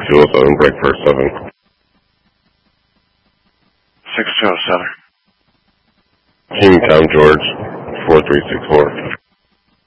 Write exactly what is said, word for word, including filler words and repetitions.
two oh seven, break for seven. six two oh seven. Kingstown, George, four three six four.